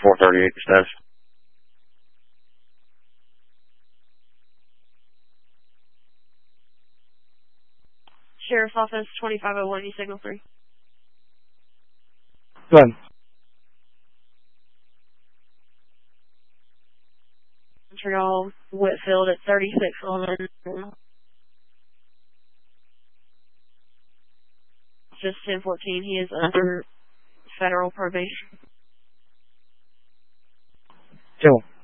438 status. Sheriff's Office, 2501, you signal 3. Go ahead. Montreal, Whitfield at 36 on just 1014. He is under federal probation. Joe.